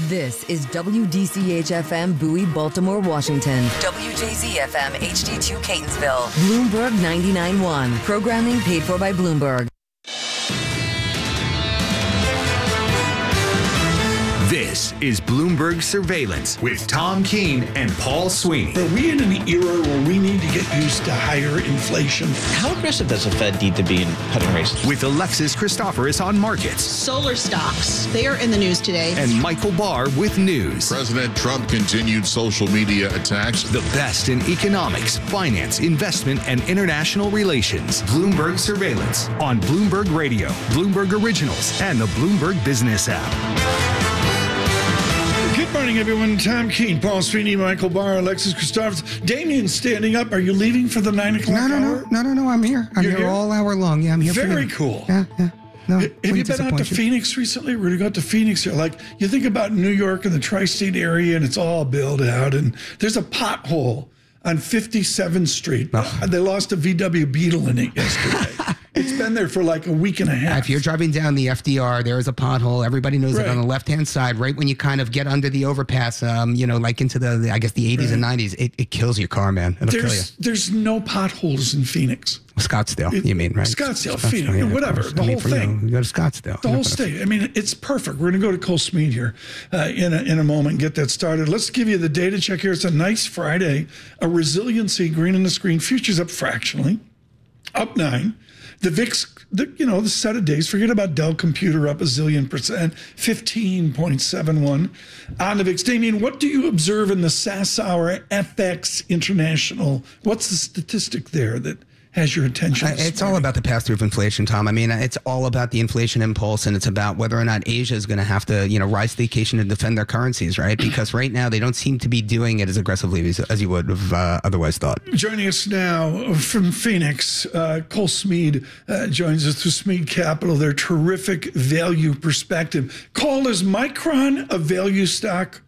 This is WDCH-FM Bowie, Baltimore, Washington. WJZ-FM HD2 Catonsville. Bloomberg 99.1. Programming paid for by Bloomberg. This is Bloomberg Surveillance with Tom Keene and Paul Sweeney. Are we in an era where we need to get used to higher inflation? How aggressive does the Fed need to be in cutting rates? With Alexis Christoforous on markets. Solar stocks, they are in the news today. And Michael Barr with news. President Trump continued social media attacks. The best in economics, finance, investment, and international relations. Bloomberg Surveillance on Bloomberg Radio, Bloomberg Originals, and the Bloomberg Business app. Good morning, everyone. Tom Keene, Paul Sweeney, Michael Barr, Alexis Christoforous. Damien's standing up. Are you leaving for the 9 o'clock hour? No. I'm here. I'm here all hour long. Yeah, I'm here. Very cool. Yeah. No, have you been out to Phoenix recently? We're going to go to Phoenix here. Like, you think about New York and the tri-state area, and it's all built out, and there's a pothole on 57th Street. They lost a VW Beetle in it yesterday. It's been there for like a week and a half. If you're driving down the FDR, there is a pothole. Everybody knows it on the left-hand side, right when you kind of get under the overpass, like into the 80s and 90s. It kills your car, man. It'll kill you. There's no potholes in Phoenix. Scottsdale, you mean, right? Scottsdale, Phoenix, whatever. The whole thing. You go to Scottsdale. The whole state. I mean, it's perfect. We're going to go to Cole Smead here in a moment and get that started. Let's give you the data check here. It's a nice Friday. A resiliency, green on the screen. Futures up fractionally, up 9. The VIX, the set of days, forget about Dell Computer up a zillion percent, 15.71 on the VIX. Damien, what do you observe in the Sasauer FX International? What's the statistic there that has your attention? It's all about the pass-through of inflation, Tom. I mean, it's all about the inflation impulse, and it's about whether or not Asia is going to have to, rise to the occasion and defend their currencies, right? Because right now they don't seem to be doing it as aggressively as you would have otherwise thought. Joining us now from Phoenix, Cole Smead joins us through Smead Capital, their terrific value perspective. Cole, is Micron a value stock?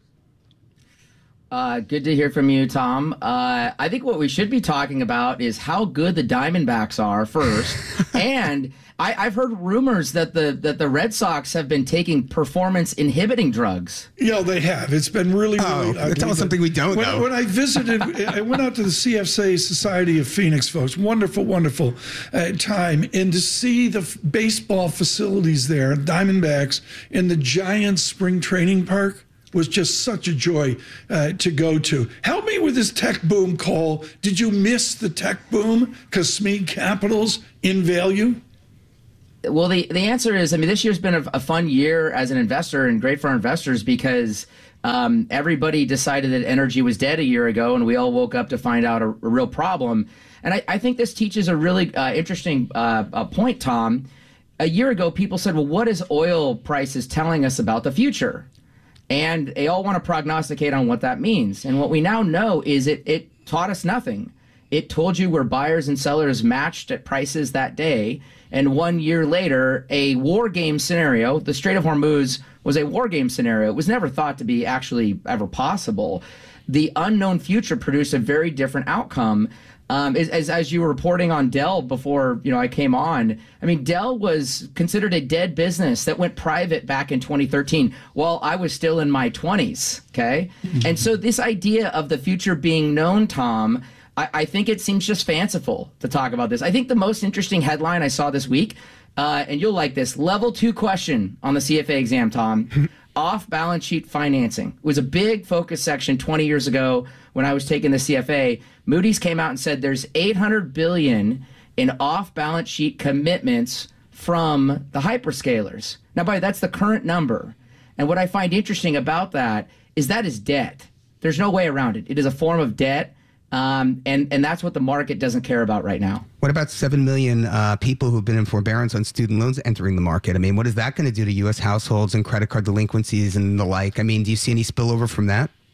Good to hear from you, Tom. I think what we should be talking about is how good the Diamondbacks are first. And I've heard rumors that the Red Sox have been taking performance-inhibiting drugs. Yeah, they have. It's been really ugly. Tell us something we don't know. When I visited, I went out to the CFSA Society of Phoenix, folks. Wonderful, wonderful time. And to see the baseball facilities there, Diamondbacks, in the giant spring training park, was just such a joy to go to. Help me with this tech boom, Cole. Did you miss the tech boom because Smead Capital's in value? Well, the answer is, this year's been a fun year as an investor and great for our investors because everybody decided that energy was dead a year ago, and we all woke up to find out a real problem. And I think this teaches a really interesting point, Tom. A year ago, people said, well, what is oil prices telling us about the future? And they all want to prognosticate on what that means. And what we now know is it taught us nothing. It told you where buyers and sellers matched at prices that day. And 1 year later, a war game scenario, the Strait of Hormuz was a war game scenario. It was never thought to be actually ever possible. The unknown future produced a very different outcome. As you were reporting on Dell before, I came on, Dell was considered a dead business that went private back in 2013 while I was still in my 20s, okay? And so this idea of the future being known, Tom, I think it seems just fanciful to talk about this. I think the most interesting headline I saw this week, and you'll like this, level 2 question on the CFA exam, Tom, off-balance sheet financing. It was a big focus section 20 years ago when I was taking the CFA. Moody's came out and said there's $800 billion in off-balance sheet commitments from the hyperscalers. Now, that's the current number. And what I find interesting about that is debt. There's no way around it. It is a form of debt. And that's what the market doesn't care about right now. What about 7 million people who've been in forbearance on student loans entering the market? What is that going to do to U.S. households and credit card delinquencies and the like? Do you see any spillover from that?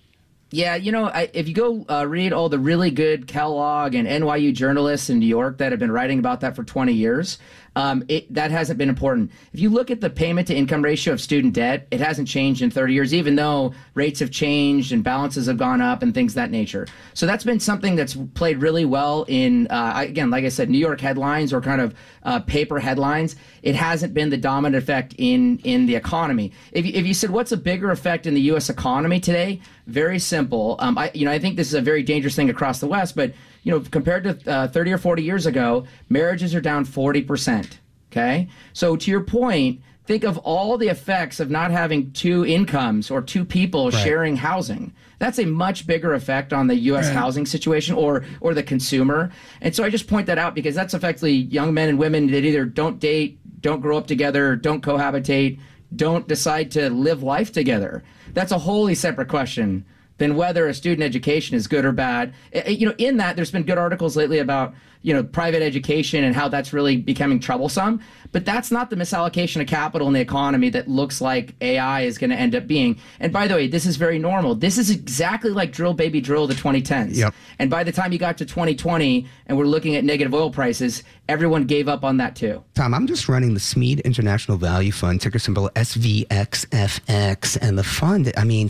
Yeah, if you go read all the really good Kellogg and NYU journalists in New York that have been writing about that for 20 years, that hasn't been important. If you look at the payment to income ratio of student debt, it hasn't changed in 30 years, even though rates have changed and balances have gone up and things of that nature. So that's been something that's played really well in, again, like I said, New York headlines or kind of paper headlines. It hasn't been the dominant effect in the economy. If you said, what's a bigger effect in the U.S. economy today? Very simple. I think this is a very dangerous thing across the West, but compared to 30 or 40 years ago, marriages are down 40%. Okay, so to your point, think of all the effects of not having two incomes or two people sharing housing. That's a much bigger effect on the U.S. housing situation or the consumer. And so I just point that out because that's effectively young men and women that either don't date, don't grow up together, don't cohabitate, don't decide to live life together. That's a wholly separate question than whether a student education is good or bad. In that, there's been good articles lately about, private education and how that's really becoming troublesome. But that's not the misallocation of capital in the economy that looks like AI is going to end up being. And by the way, this is very normal. This is exactly like drill, baby, drill the 2010s. Yep. And by the time you got to 2020 and we're looking at negative oil prices, everyone gave up on that too. Tom, I'm just running the SMED International Value Fund, ticker symbol SVXFX, and the fund,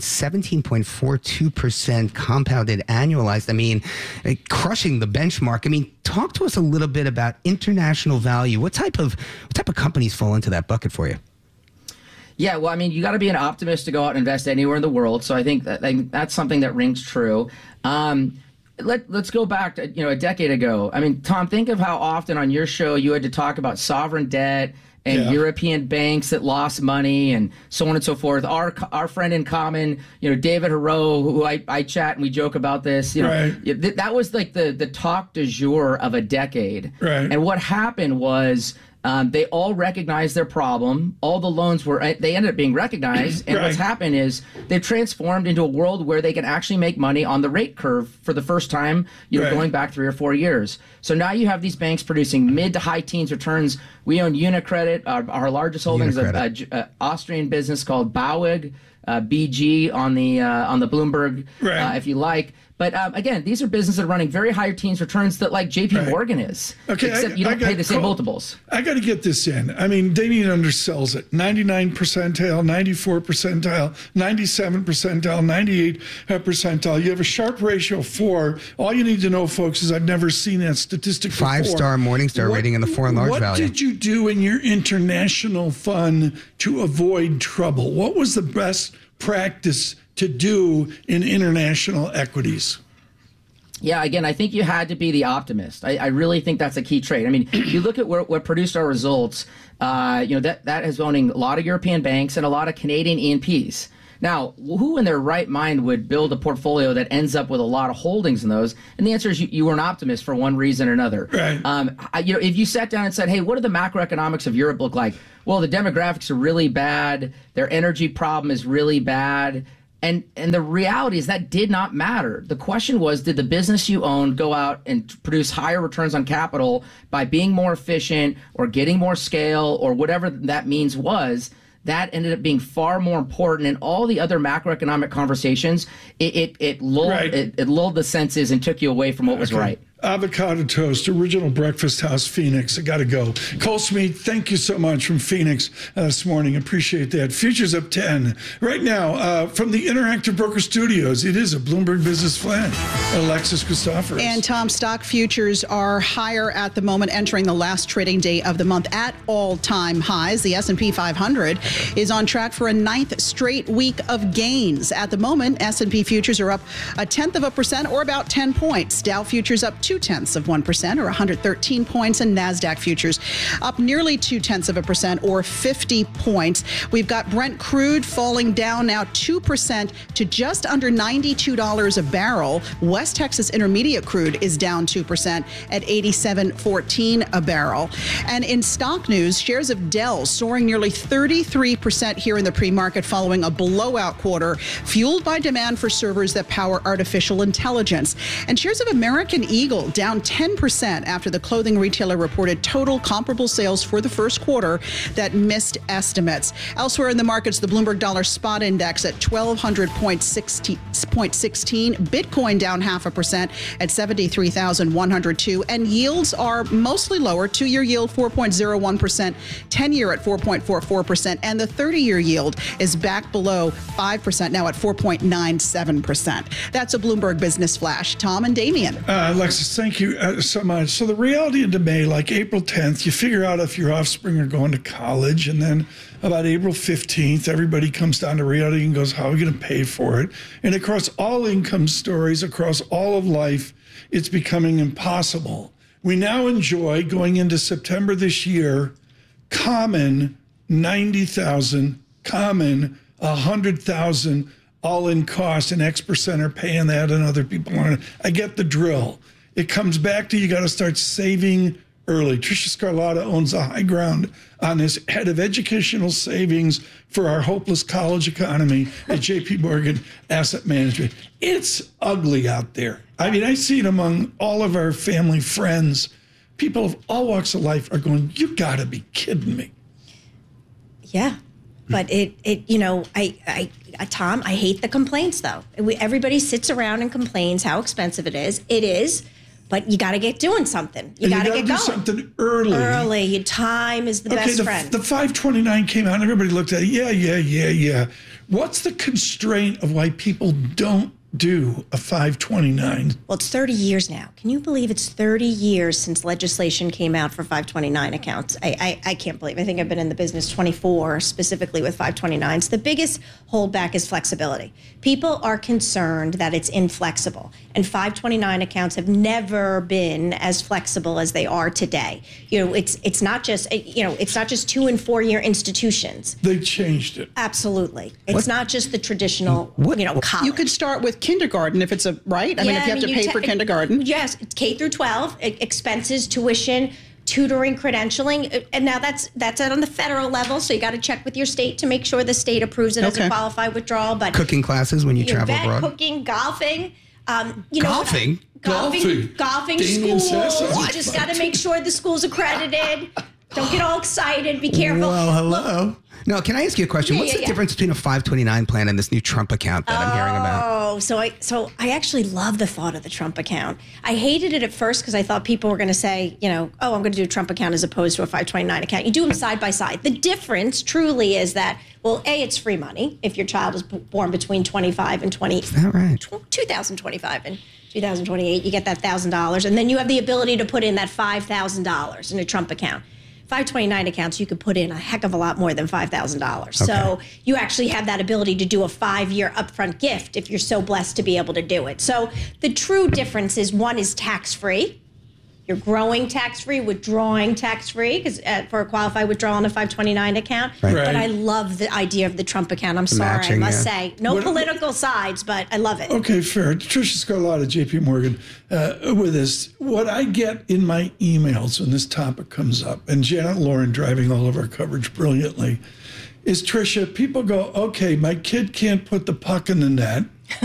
17.42% compounded annualized. Crushing the benchmark. Talk to us a little bit about international value. What type of companies fall into that bucket for you? Yeah, well, you got to be an optimist to go out and invest anywhere in the world. So I think that's something that rings true. Let's go back to, a decade ago. Tom, think of how often on your show you had to talk about sovereign debt and European banks that lost money and so on and so forth. Our friend in common, David Haro, who I chat and we joke about this, that was like the talk du jour of a decade. Right. And what happened was they all recognized their problem. All the loans they ended up being recognized. And what's happened is they've transformed into a world where they can actually make money on the rate curve for the first time, going back 3 or 4 years. So now you have these banks producing mid to high teens returns. We own UniCredit, our largest holdings, an Austrian business called BAWAG, BG on the Bloomberg, if you like. But again, these are businesses that are running very high teens returns that like JP Morgan is. Okay, except you don't pay the same multiples. I got to get this in. Damien undersells it. 99 percentile, 94 percentile, 97 percentile, 98 percentile. You have a Sharpe ratio of 4. All you need to know, folks, is I've never seen that statistic before. 5-star Morningstar rating in the foreign large value. What did you do in your international fund to avoid trouble? What was the best practice to do in international equities? Yeah, again, I think you had to be the optimist. I really think that's a key trait. If you look at what produced our results, that is owning a lot of European banks and a lot of Canadian E&Ps. Now, who in their right mind would build a portfolio that ends up with a lot of holdings in those? And the answer is you were an optimist for one reason or another. Right. If you sat down and said, hey, what do the macroeconomics of Europe look like? Well, the demographics are really bad. Their energy problem is really bad. And the reality is that did not matter. The question was, did the business you owned go out and produce higher returns on capital by being more efficient or getting more scale or whatever that means was? That ended up being far more important. And all the other macroeconomic conversations, it lulled the senses and took you away from what was right. Avocado toast, Original Breakfast House, Phoenix. I got to go. Cole Smead, thank you so much from Phoenix this morning. Appreciate that. Futures up 10. Right now, from the Interactive Broker Studios, it is a Bloomberg Business Flash. Alexis Christoforous. And Tom, stock futures are higher at the moment, entering the last trading day of the month at all-time highs. The S&P 500 is on track for a 9th straight week of gains. At the moment, S&P futures are up 0.1% or about 10 points. Dow futures up 0.2% or 113 points, and NASDAQ futures up nearly 0.2% or 50 points. We've got Brent crude falling down now 2% to just under $92 a barrel. West Texas Intermediate crude is down 2% at $87.14 a barrel. And in stock news, shares of Dell soaring nearly 33% here in the pre-market following a blowout quarter fueled by demand for servers that power artificial intelligence. And shares of American Eagle Michael down 10% after the clothing retailer reported total comparable sales for the first quarter that missed estimates. Elsewhere in the markets, the Bloomberg Dollar Spot Index at 1,200.16. Bitcoin down 0.5% at 73,102. And yields are mostly lower. 2-year yield 4.01%, 10-year at 4.44%, and the 30-year yield is back below 5%, now at 4.97%. That's a Bloomberg Business Flash. Tom and Damien. Alexis, thank you so much. So the reality into May, like April 10th, you figure out if your offspring are going to college, and then about April 15th, everybody comes down to reality and goes, how are we going to pay for it? And across all income stories, across all of life, it's becoming impossible. We now enjoy, going into September this year, common 90,000, common 100,000, all in cost, and X% are paying that and other people aren't. I get the drill. It comes back to you got to start saving early. Tricia Scarlata owns a high ground on this, head of educational savings for our hopeless college economy at JP Morgan Asset Management. It's ugly out there. I mean, I see it among all of our family, friends. People of all walks of life are going, you got to be kidding me. Yeah. But Tom, I hate the complaints though. Everybody sits around and complains how expensive it is. It is, but you got to get doing something. You got to get going. Something early. Your time is the best friend. The 529 came out and everybody looked at it. Yeah. What's the constraint of why people don't do a 529? Well, it's 30 years now. Can you believe it's 30 years since legislation came out for 529 accounts? I can't believe. I think I've been in the business 24, specifically with 529s. The biggest holdback is flexibility. People are concerned that it's inflexible, and 529 accounts have never been as flexible as they are today. It's not just 2 and 4 year institutions. They changed it. Absolutely. It's not just the traditional, college. You could start with kindergarten if it's right? I mean, if you have to pay for kindergarten. Yes, it's K through 12, expenses, tuition, tutoring, credentialing. And now that's on the federal level, so you got to check with your state to make sure the state approves it as a qualified withdrawal. But cooking classes when you travel abroad. Cooking, golfing. Golfing? Golfing schools. You just got to make sure the school's accredited. Don't get all excited. Be careful. Well, hello. No, can I ask you a question? What's the difference between a 529 plan and this new Trump account that I'm hearing about? So I actually love the thought of the Trump account. I hated it at first because I thought people were going to say, I'm going to do a Trump account as opposed to a 529 account. You do them side by side. The difference truly is that, well, A, it's free money if your child is born between 25 and 20. Is that right? 2025 and 2028, you get that $1,000, and then you have the ability to put in that $5,000 in a Trump account. 529 accounts, you could put in a heck of a lot more than $5,000. Okay. So you actually have that ability to do a 5-year upfront gift if you're so blessed to be able to do it. So the true difference is one is tax-free. You're growing tax-free, withdrawing tax-free because for a qualified withdrawal on a 529 account. Right. But I love the idea of the Trump account. I'm sorry, I must say. No political sides, but I love it. Okay, fair. Tricia Scarlata, JP Morgan, with this. What I get in my emails when this topic comes up, and Janet Lauren driving all of our coverage brilliantly, is Tricia, people go, okay, my kid can't put the puck in the net.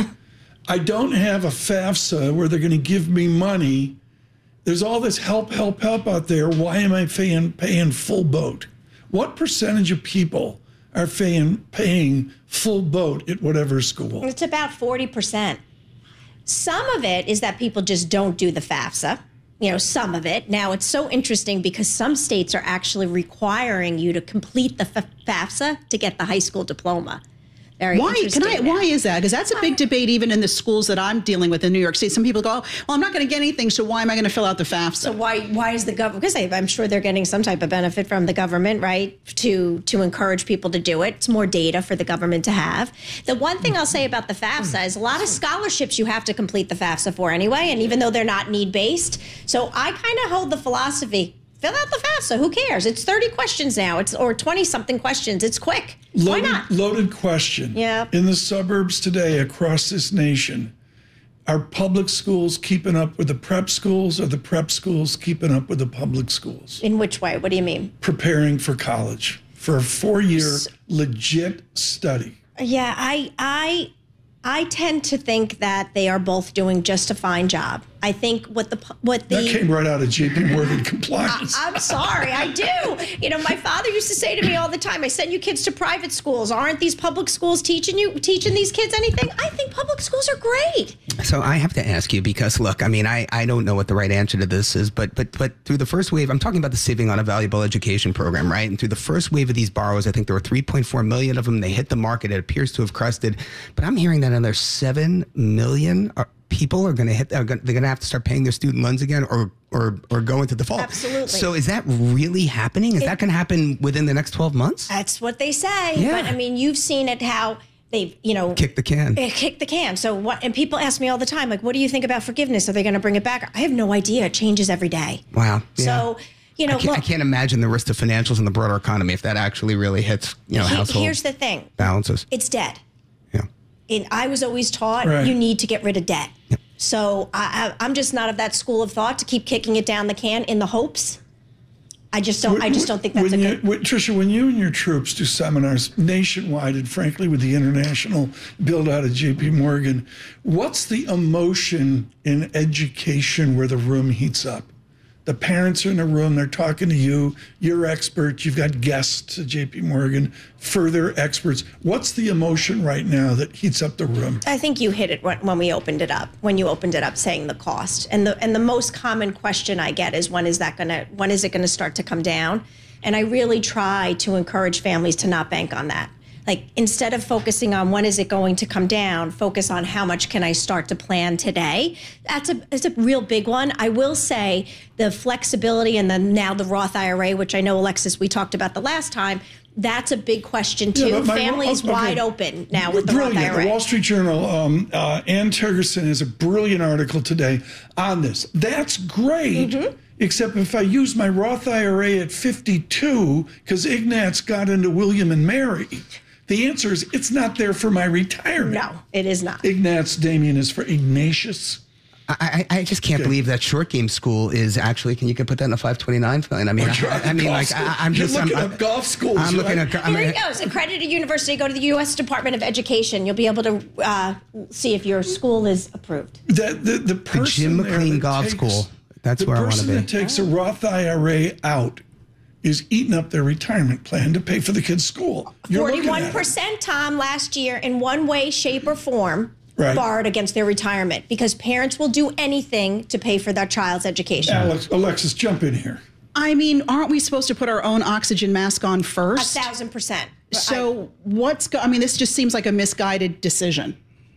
I don't have a FAFSA where they're going to give me money. There's all this help out there. Why am I paying full boat? What percentage of people are paying full boat at whatever school? It's about 40%. Some of it is that people just don't do the FAFSA. Some of it. Now, it's so interesting because some states are actually requiring you to complete the FAFSA to get the high school diploma. Why is that? Because that's a big debate even in the schools that I'm dealing with in New York State. Some people go, well, I'm not going to get anything, so why am I going to fill out the FAFSA? So why is the government? Because I'm sure they're getting some type of benefit from the government, right, to encourage people to do it. It's more data for the government to have. The one thing I'll say about the FAFSA is a lot of scholarships you have to complete the FAFSA for anyway, and even though they're not need-based. So I kind of hold the philosophy, fill out the FAFSA. Who cares? It's 30 questions now. Or 20-something questions. It's quick. Why not? Loaded question. Yeah. In the suburbs today across this nation, are public schools keeping up with the prep schools, or the prep schools keeping up with the public schools? In which way? What do you mean? Preparing for college, for a 4-year legit study. Yeah, I tend to think that they are both doing just a fine job. I think what that came right out of JP Morgan compliance. I'm sorry, I do. You know, my father used to say to me all the time, I send you kids to private schools. Aren't these public schools teaching these kids anything? I think public schools are great. So I have to ask you, because look, I mean, I don't know what the right answer to this is, but through the first wave, I'm talking about the Saving on a Valuable Education program, right? And through the first wave of these borrowers, I think there were 3.4 million of them. They hit the market. It appears to have crested, but I'm hearing that another 7 million people are going to they're going to have to start paying their student loans again or go into default. Absolutely. So is that really happening? Is that going to happen within the next 12 months? That's what they say. Yeah. But I mean, you've seen it how they've, kick the can. Kick the can. So what? And people ask me all the time, like, what do you think about forgiveness? Are they going to bring it back? I have no idea. It changes every day. Wow. Yeah. So, I can't imagine the risk to financials and the broader economy if that actually really hits, household here's the thing. Balances. It's debt. Yeah. And I was always taught Right. you need to get rid of debt. Yep. So I'm just not of that school of thought to keep kicking it down the can in the hopes. I just don't think that's Tricia, when you and your troops do seminars nationwide and frankly with the international build out of JP Morgan, what's the emotion in education where the room heats up? The parents are in the room, they're talking to you, you're experts, you've got guests at JP Morgan, further experts. What's the emotion right now that heats up the room? I think you hit it when you opened it up saying the cost. And the most common question I get is when is it going to start to come down? And I really try to encourage families to not bank on that. Like, instead of focusing on when is it going to come down, focus on how much can I start to plan today. It's a real big one. I will say the flexibility and now the Roth IRA, which I know, Alexis, we talked about the last time, that's a big question too. Yeah, Families wide open now with the Roth IRA. The Wall Street Journal, Ann Tergerson has a brilliant article today on this. That's great. Mm-hmm. Except if I use my Roth IRA at 52, because Ignatz got into William and Mary, the answer is it's not there for my retirement. No, it is not. Ignatz, Damien, is for Ignatius. I just can't believe that short game school is actually. Can you put that in a 529 plan? I mean, I'm looking up golf schools. Here you go. It's accredited university. Go to the U.S. Department of Education. You'll be able to see if your school is approved. The Jim McLean Golf School. That's where I want to be. The person that takes a Roth IRA out is eating up their retirement plan to pay for the kids' school. 41%, Tom, last year in one way, shape, or form borrowed against their retirement because parents will do anything to pay for their child's education. Alexis, jump in here. I mean, aren't we supposed to put our own oxygen mask on first? 1,000%. So this just seems like a misguided decision.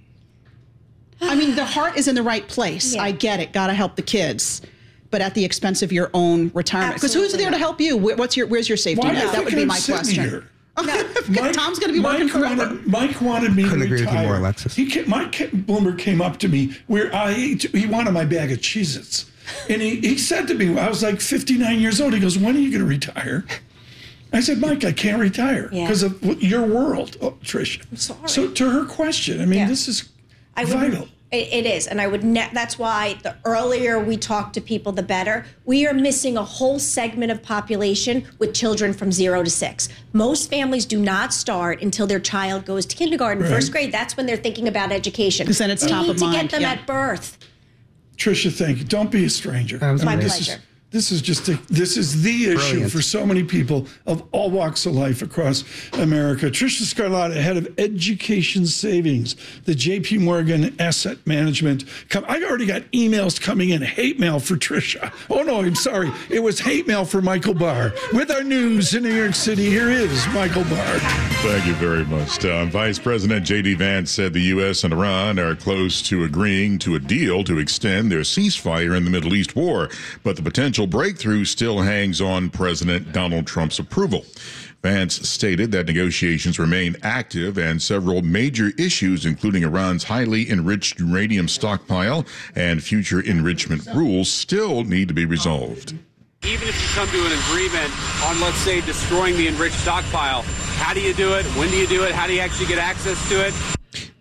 I mean, the heart is in the right place. Yeah. I get it. Got to help the kids. But at the expense of your own retirement. Because who's there to help you? Where's your safety net? That would be my question. Tom's going to be working forever. Mike wanted me to retire. Couldn't agree with you more, Alexis. Mike Bloomberg came up to me where he wanted my bag of Cheez-Its. And he said to me, I was like 59 years old. He goes, when are you going to retire? I said, Mike, I can't retire because of your world, Tricia. I'm sorry. So to her question, this is vital. It is, and I would. That's why the earlier we talk to people, the better. We are missing a whole segment of population with children from 0 to 6. Most families do not start until their child goes to kindergarten, first grade. That's when they're thinking about education. Because then it's top of mind. We need to get them at birth. Tricia, thank you. Don't be a stranger. My pleasure. This is the issue for so many people of all walks of life across America. Tricia Scarlatti, head of education savings, the JP Morgan Asset Management. I already got emails coming in, hate mail for Tricia. Oh no, I'm sorry. It was hate mail for Michael Barr. With our news in New York City, here is Michael Barr. Thank you very much, Tom. Vice President J.D. Vance said the U.S. and Iran are close to agreeing to a deal to extend their ceasefire in the Middle East war, but the potential breakthrough still hangs on President Donald Trump's approval. Vance stated that negotiations remain active and several major issues, including Iran's highly enriched uranium stockpile and future enrichment rules, still need to be resolved. Even if you come to an agreement on, let's say, destroying the enriched stockpile, how do you do it? When do you do it? How do you actually get access to it?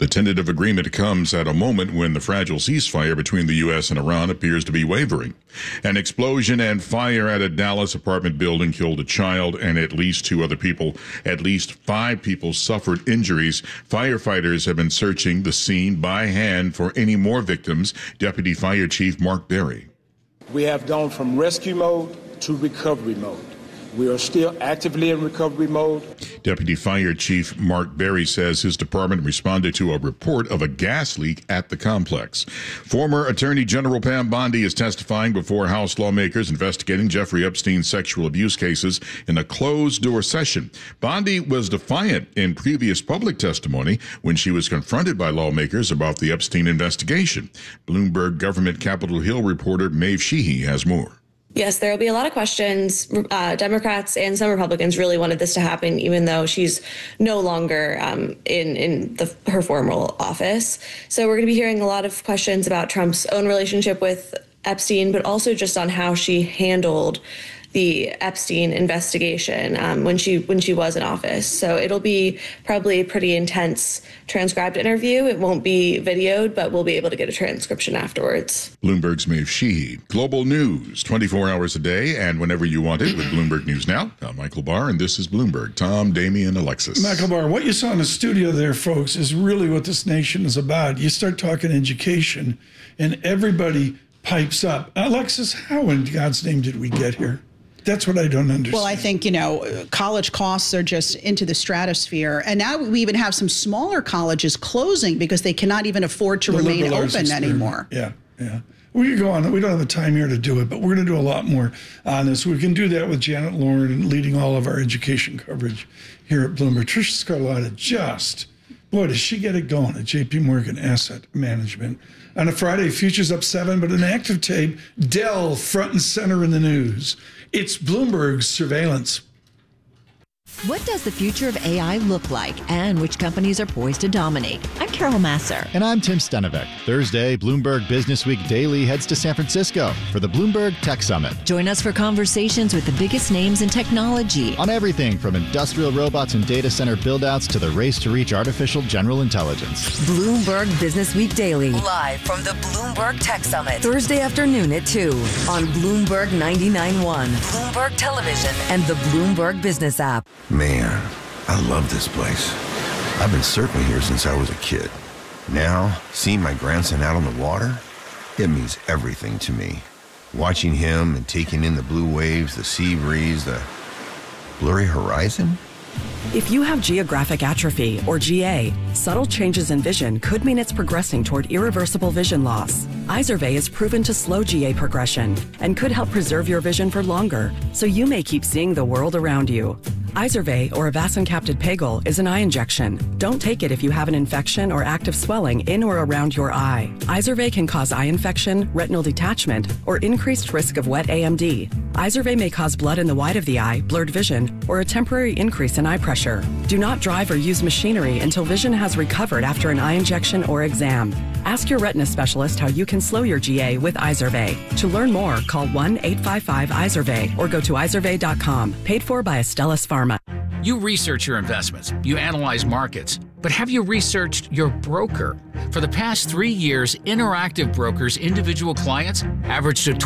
The tentative agreement comes at a moment when the fragile ceasefire between the U.S. and Iran appears to be wavering. An explosion and fire at a Dallas apartment building killed a child and at least 2 other people. At least 5 people suffered injuries. Firefighters have been searching the scene by hand for any more victims. Deputy Fire Chief Mark Berry. We have gone from rescue mode to recovery mode. We are still actively in recovery mode. Deputy Fire Chief Mark Berry says his department responded to a report of a gas leak at the complex. Former Attorney General Pam Bondi is testifying before House lawmakers investigating Jeffrey Epstein's sexual abuse cases in a closed-door session. Bondi was defiant in previous public testimony when she was confronted by lawmakers about the Epstein investigation. Bloomberg Government Capitol Hill reporter Maeve Sheehy has more. Yes, there will be a lot of questions. Democrats and some Republicans really wanted this to happen, even though she's no longer in her formal office. So we're going to be hearing a lot of questions about Trump's own relationship with Epstein, but also just on how she handled the Epstein investigation when she was in office. So it'll be probably a pretty intense transcribed interview. It won't be videoed, but we'll be able to get a transcription afterwards. Bloomberg's Maeve Sheehy. Global news, 24 hours a day and whenever you want it with Bloomberg News Now. I'm Michael Barr, and this is Bloomberg. Tom, Damian, Alexis. Michael Barr, what you saw in the studio there, folks, is really what this nation is about. You start talking education, and everybody pipes up. Alexis, how in God's name did we get here? That's what I don't understand. Well, I think, college costs are just into the stratosphere. And now we even have some smaller colleges closing because they cannot even afford to remain open anymore. Yeah. We could go on. We don't have the time here to do it, but we're going to do a lot more on this. We can do that with Janet Lauren leading all of our education coverage here at Bloomberg. Tricia Scarlatti boy, does she get it going at J.P. Morgan Asset Management. On a Friday, futures up 7, but an active tape, Dell front and center in the news. It's Bloomberg's surveillance. What does the future of AI look like, and which companies are poised to dominate? I'm Carol Masser. And I'm Tim Stenevec. Thursday, Bloomberg Business Week Daily heads to San Francisco for the Bloomberg Tech Summit. Join us for conversations with the biggest names in technology. On everything from industrial robots and data center buildouts to the race to reach artificial general intelligence. Bloomberg Business Week Daily, live from the Bloomberg Tech Summit, Thursday afternoon at 2 on Bloomberg 99.1, Bloomberg Television, and the Bloomberg Business app. Man, I love this place. I've been surfing here since I was a kid. Now, seeing my grandson out on the water, it means everything to me. Watching him and taking in the blue waves, the sea breeze, the blurry horizon. If you have geographic atrophy, or GA, subtle changes in vision could mean it's progressing toward irreversible vision loss. Izervay is proven to slow GA progression and could help preserve your vision for longer, so you may keep seeing the world around you. Izervay, or avacincaptad pegol, is an eye injection. Don't take it if you have an infection or active swelling in or around your eye. Izervay can cause eye infection, retinal detachment, or increased risk of wet AMD. Izervay may cause blood in the white of the eye, blurred vision, or a temporary increase in eye pressure. Do not drive or use machinery until vision has recovered after an eye injection or exam. Ask your retina specialist how you can slow your GA with Izervay. To learn more, call 1-855-IZERVAY or go to izervay.com. Paid for by Astellas Pharma. You research your investments, you analyze markets, but have you researched your broker? For the past 3 years, Interactive Brokers' individual clients averaged a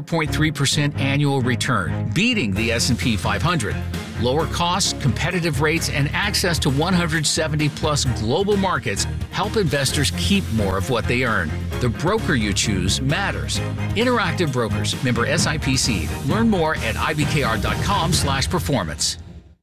24.3% annual return, beating the S&P 500. Lower costs, competitive rates, and access to 170-plus global markets help investors keep more of what they earn. The broker you choose matters. Interactive Brokers, member SIPC. Learn more at ibkr.com/performance.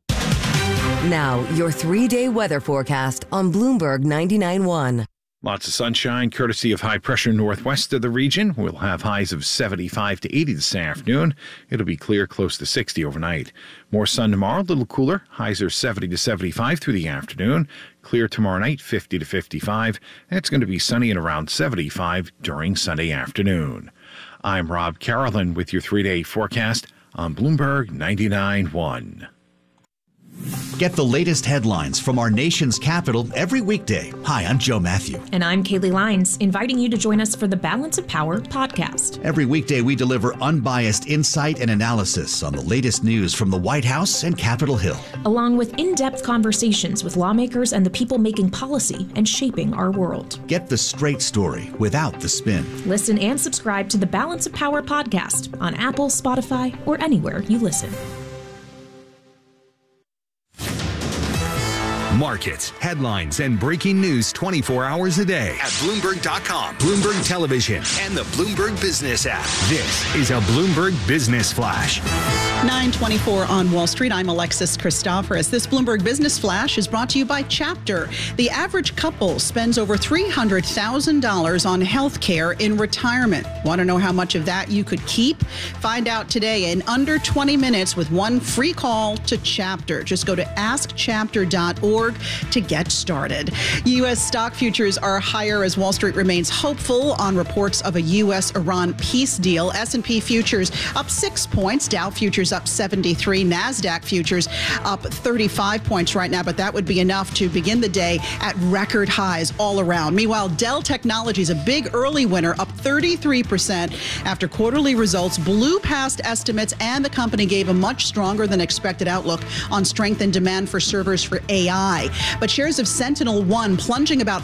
Now, your 3-day weather forecast on Bloomberg 99.1. Lots of sunshine, courtesy of high pressure northwest of the region. We'll have highs of 75 to 80 this afternoon. It'll be clear, close to 60 overnight. More sun tomorrow, a little cooler. Highs are 70 to 75 through the afternoon. Clear tomorrow night, 50 to 55. And it's going to be sunny and around 75 during Sunday afternoon. I'm Rob Carolyn with your 3-day forecast on Bloomberg 99.1. Get the latest headlines from our nation's capital every weekday. Hi, I'm Joe Matthew. And I'm Kaylee Lyons, inviting you to join us for the Balance of Power podcast. Every weekday, we deliver unbiased insight and analysis on the latest news from the White House and Capitol Hill, along with in-depth conversations with lawmakers and the people making policy and shaping our world. Get the straight story without the spin. Listen and subscribe to the Balance of Power podcast on Apple, Spotify, or anywhere you listen. Markets, headlines, and breaking news 24 hours a day at Bloomberg.com, Bloomberg Television, and the Bloomberg Business app. This is a Bloomberg Business Flash. 9:24 on Wall Street. I'm Alexis Christoforous. This Bloomberg Business Flash is brought to you by Chapter. The average couple spends over $300,000 on health care in retirement. Want to know how much of that you could keep? Find out today in under 20 minutes with one free call to Chapter. Just go to askchapter.org to get started. U.S. stock futures are higher as Wall Street remains hopeful on reports of a U.S.-Iran peace deal. S&P futures up 6 points. Dow futures up 73. NASDAQ futures up 35 points right now, but that would be enough to begin the day at record highs all around. Meanwhile, Dell Technologies, a big early winner, up 33% after quarterly results blew past estimates, and the company gave a much stronger than expected outlook on strength and demand for servers for AI. But shares of SentinelOne plunging about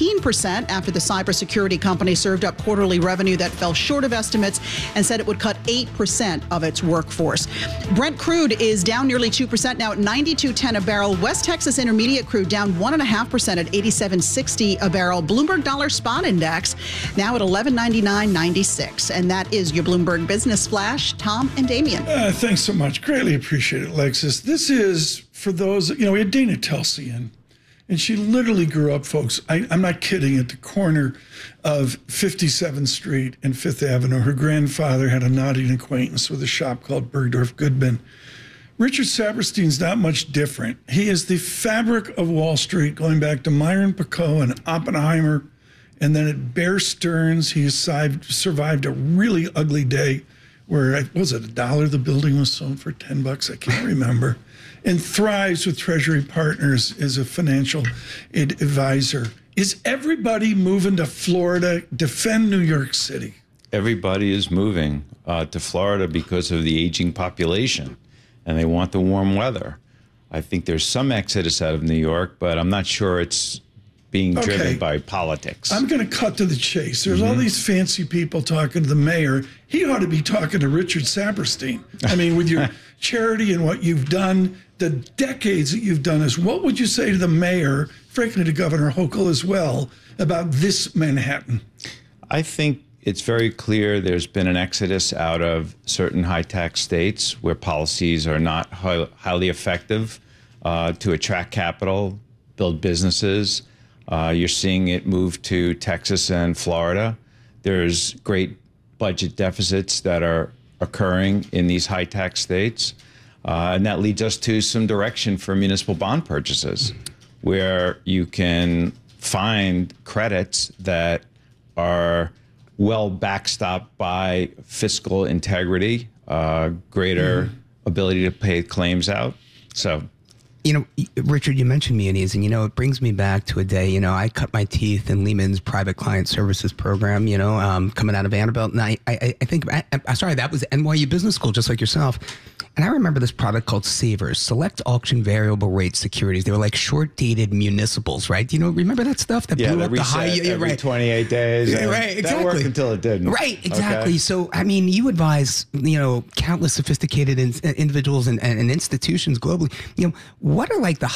15% after the cybersecurity company served up quarterly revenue that fell short of estimates and said it would cut 8% of its workforce. Brent crude is down nearly 2% now at $92.10 a barrel. West Texas Intermediate crude down 1.5% at $87.60 a barrel. Bloomberg Dollar Spot Index now at $1199.96. And that is your Bloomberg Business Flash. Tom and Damien. Thanks so much. Greatly appreciate it, Alexis. This is for those, we had Dana Telsey in, and she literally grew up, folks, I'm not kidding, at the corner of 57th Street and 5th Avenue. Her grandfather had a nodding acquaintance with a shop called Bergdorf Goodman. Richard Saperstein's not much different. He is the fabric of Wall Street, going back to Myron Picot and Oppenheimer, and then at Bear Stearns, he survived a really ugly day where, was it $1 the building was sold for $10? I can't remember. And thrives with Treasury Partners as a financial advisor. Is everybody moving to Florida? Defend New York City. Everybody is moving to Florida because of the aging population, and they want the warm weather. I think there's some exodus out of New York, but I'm not sure it's being driven by politics. I'm going to cut to the chase. There's all these fancy people talking to the mayor. He ought to be talking to Richard Saperstein. I mean, with your charity and what you've done, the decades that you've done this, what would you say to the mayor, frankly to Governor Hochul as well, about this Manhattan? I think it's very clear there's been an exodus out of certain high-tax states where policies are not highly effective to attract capital, build businesses. You're seeing it move to Texas and Florida. There's great budget deficits that are occurring in these high-tax states. And that leads us to some direction for municipal bond purchases, where you can find credits that are well backstopped by fiscal integrity, greater ability to pay claims out. So, Richard, you mentioned Munis, and, it brings me back to a day, I cut my teeth in Lehman's private client services program, coming out of Vanderbilt. And I think, that was NYU Business School, just like yourself. And I remember this product called Savers, Select Auction Variable Rate Securities. They were like short-dated municipals, right? Remember that stuff that blew up the high? Every 28 days. Right, exactly. That worked until it didn't. Right, exactly. Okay. So, you advise, countless sophisticated individuals and institutions globally. What are like the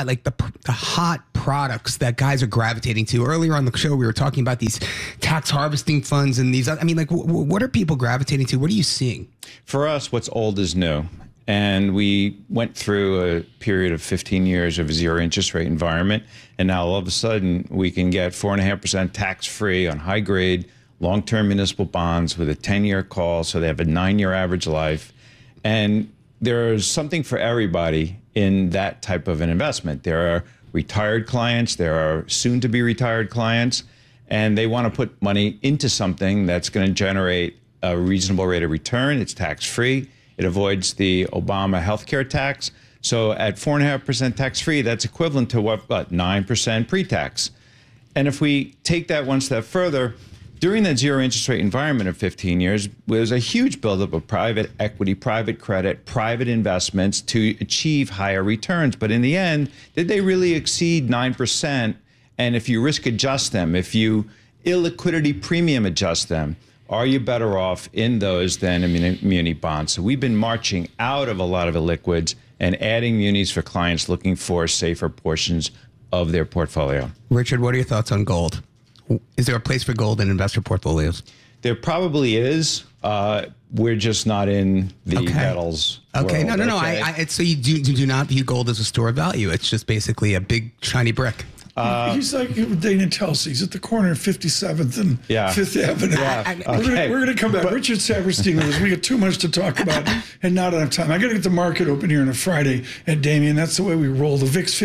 hot products that guys are gravitating to? Earlier on the show, we were talking about these tax harvesting funds and these. What are people gravitating to? What are you seeing? For us, what's old is new. And we went through a period of 15 years of a zero interest rate environment. And now all of a sudden we can get 4.5% tax free on high grade, long-term municipal bonds with a 10-year call. So they have a 9-year average life. And there's something for everybody in that type of an investment. There are retired clients, there are soon to be retired clients, and they want to put money into something that's going to generate a reasonable rate of return. It's tax free. It avoids the Obama healthcare tax. So at 4.5% tax-free, that's equivalent to what 9% pre-tax. And if we take that one step further, during that zero interest rate environment of 15 years, there was a huge buildup of private equity, private credit, private investments to achieve higher returns. But in the end, did they really exceed 9%? And if you risk adjust them, if you illiquidity premium adjust them, are you better off in those than in muni bonds? So we've been marching out of a lot of illiquids and adding munis for clients looking for safer portions of their portfolio. Richard, what are your thoughts on gold? Is there a place for gold in investor portfolios? There probably is. We're just not in the metals. Okay, world. No. So you do not view gold as a store of value. It's just basically a big shiny brick. He's like Dana Telsey. He's at the corner of 57th and 5th Avenue. Yeah. We're going to come back. Richard Saperstein with us. We got too much to talk about and not enough time. I got to get the market open here on a Friday at Damien. That's the way we roll. The VIX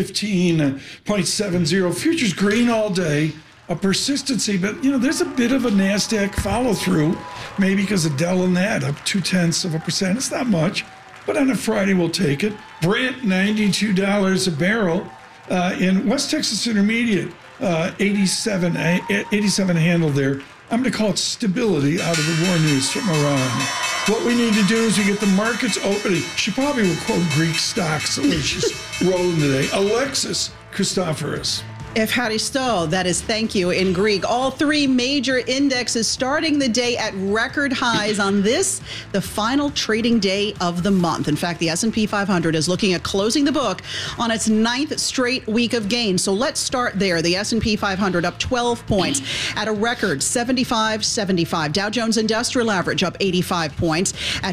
15.70. Futures green all day. A persistency, but there's a bit of a NASDAQ follow through, maybe because of Dell and that up 0.2%. It's not much, but on a Friday we'll take it. Brent $92 a barrel. In West Texas Intermediate, 87 handle there. I'm going to call it stability out of the war news from Iran. What we need to do is we get the markets opening. She probably will quote Greek stocks the way she's rolling today. Alexis Christoforous. Evharisto, that is thank you in Greek. All three major indexes starting the day at record highs on this, the final trading day of the month. In fact, the S&P 500 is looking at closing the book on its 9th straight week of gains. So let's start there. The S&P 500 up 12 points at a record 75.75. Dow Jones Industrial Average up 85 points at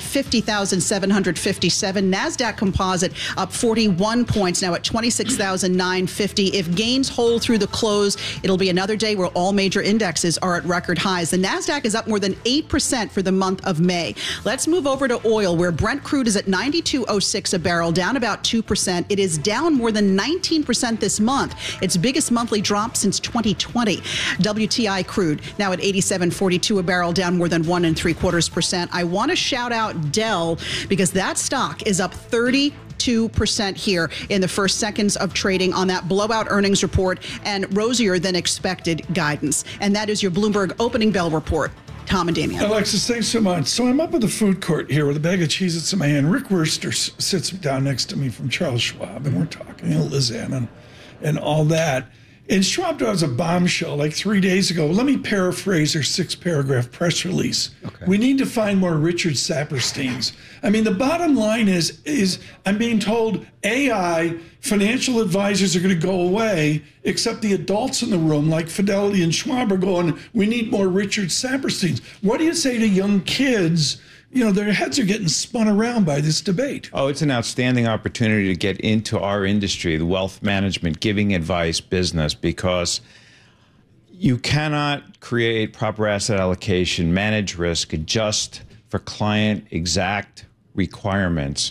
50,757. NASDAQ Composite up 41 points, now at 26,950. If gains hold through the close, it'll be another day where all major indexes are at record highs. The NASDAQ is up more than 8% for the month of May. Let's move over to oil, where Brent crude is at $92.06 a barrel, down about 2%. It is down more than 19% this month, its biggest monthly drop since 2020. WTI crude now at $87.42 a barrel, down more than 1.75%. I want to shout out Dell because that stock is up 32% here in the first seconds of trading on that blowout earnings report and rosier than expected guidance. And that is your Bloomberg opening bell report. Tom and Damien. Alexis, thanks so much. So I'm up at the food court here with a bag of Cheez-Its in my hand. Rick Wurster sits down next to me from Charles Schwab, and we're talking, Liz Ann and all that. And Schwab does a bombshell like 3 days ago. Let me paraphrase her 6-paragraph press release. Okay. We need to find more Richard Sapersteins. I mean, the bottom line is I'm being told AI financial advisors are going to go away, except the adults in the room like Fidelity and Schwab are going, we need more Richard Sapersteins. What do you say to young kids? Their heads are getting spun around by this debate. Oh, it's an outstanding opportunity to get into our industry, the wealth management, giving advice business, because you cannot create proper asset allocation, manage risk, adjust for client exact requirements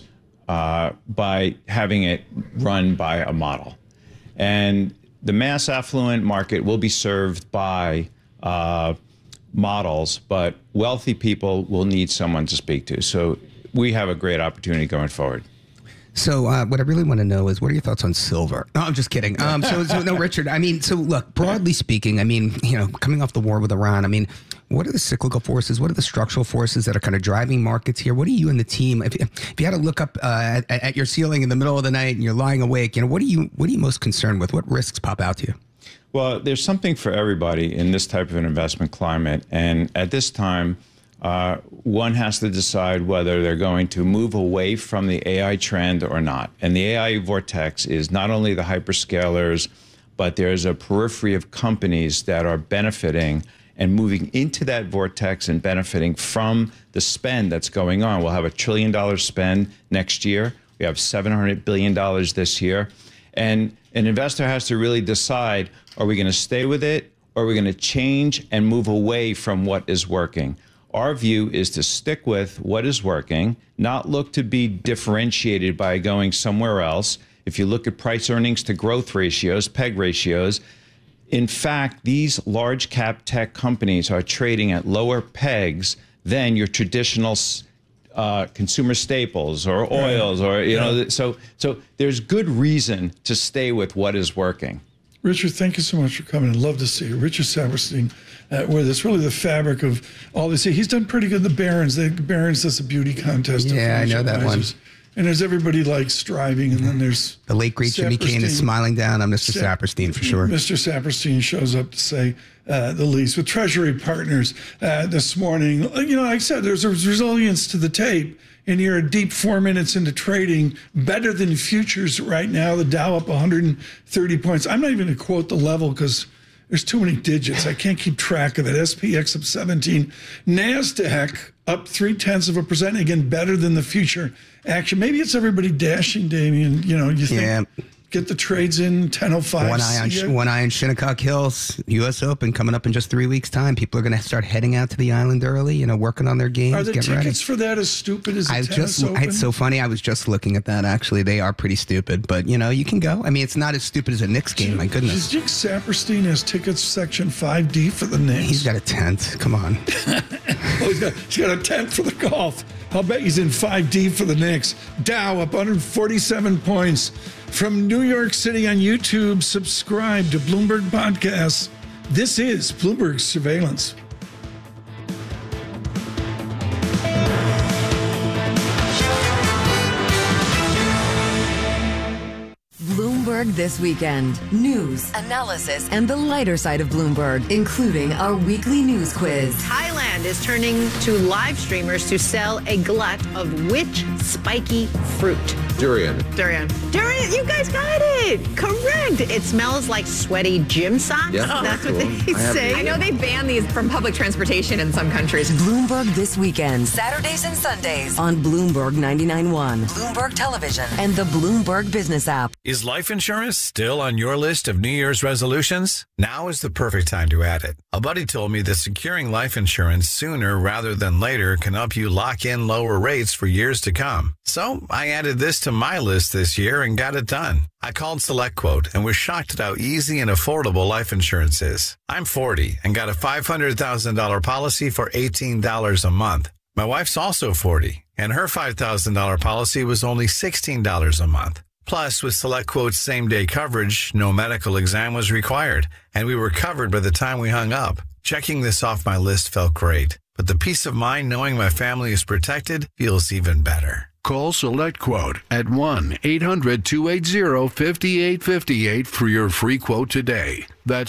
by having it run by a model. And the mass affluent market will be served by models, but wealthy people will need someone to speak to. So we have a great opportunity going forward. So what I really want to know is, what are your thoughts on silver? No, I'm just kidding. No, Richard, look, broadly speaking, coming off the war with Iran, what are the cyclical forces? What are the structural forces that are kind of driving markets here? What are you and the team, if you had to look up at your ceiling in the middle of the night and you're lying awake, what are you most concerned with? What risks pop out to you? Well, there's something for everybody in this type of an investment climate. And at this time, one has to decide whether they're going to move away from the AI trend or not. And the AI vortex is not only the hyperscalers, but there's a periphery of companies that are benefiting and moving into that vortex and benefiting from the spend that's going on. We'll have $1 trillion spend next year. We have $700 billion this year. And an investor has to really decide, are we going to stay with it, or are we going to change and move away from what is working? Our view is to stick with what is working, not look to be differentiated by going somewhere else. If you look at price earnings to growth ratios, PEG ratios, in fact, these large cap tech companies are trading at lower PEGs than your traditional consumer staples or oils or, you know, so there's good reason to stay with what is working. Richard, thank you so much for coming. I'd love to see you. Richard Saperstein with us, really the fabric of all this. He's done pretty good. The Barron's does a beauty contest. Yeah, I know that one. And there's everybody like striving, and then there's the late great Jimmy Kane is smiling down on Mr. Saperstein for sure. Mr. Saperstein shows up to say the least. With Treasury Partners this morning, you know, like I said, there's a resilience to the tape, and you're a deep 4 minutes into trading, better than futures right now. The Dow up 130 points. I'm not even going to quote the level because there's too many digits. I can't keep track of it. SPX up 17. NASDAQ up 0.3%. Again, better than the future action. Maybe it's everybody dashing, Damien. You know, you think get the trades in 10:05. One eye on Shinnecock Hills, U.S. Open coming up in just 3 weeks' time. People are going to start heading out to the island early, you know, working on their games. Are the tickets for that as stupid as the tennis Open? It's so funny. I was just looking at that, actually. They are pretty stupid, but, you know, you can go. I mean, it's not as stupid as a Knicks game, my goodness. Jake Saperstein has tickets section 5D for the Knicks. He's got a tent. Come on. He's got a tent for the golf. I'll bet he's in 5D for the Knicks. Dow up 147 points. From New York City on YouTube, subscribe to Bloomberg Podcasts. This is Bloomberg Surveillance. Bloomberg This Weekend. News, analysis, and the lighter side of Bloomberg, including our weekly news quiz. Thailand is turning to live streamers to sell a glut of which spiky fruit? Durian. Durian, you guys got it. Correct. It smells like sweaty gym socks. Yeah, that's what they say. I know they ban these from public transportation in some countries. Bloomberg This Weekend, Saturdays and Sundays on Bloomberg 99.1, Bloomberg Television, and the Bloomberg Business app. Is life insurance still on your list of New Year's resolutions? Now is the perfect time to add it. A buddy told me that securing life insurance sooner rather than later can help you lock in lower rates for years to come. So I added this to my list this year and got it done. I called SelectQuote and was shocked at how easy and affordable life insurance is. I'm 40 and got a $500,000 policy for $18 a month. My wife's also 40 and her $5,000 policy was only $16 a month. Plus, with SelectQuote's same-day coverage, no medical exam was required, and we were covered by the time we hung up. Checking this off my list felt great, but the peace of mind knowing my family is protected feels even better. Call SelectQuote at 1-800-280-5858 for your free quote today. That's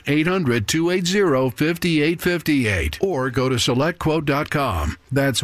1-800-280-5858. Or go to SelectQuote.com. That's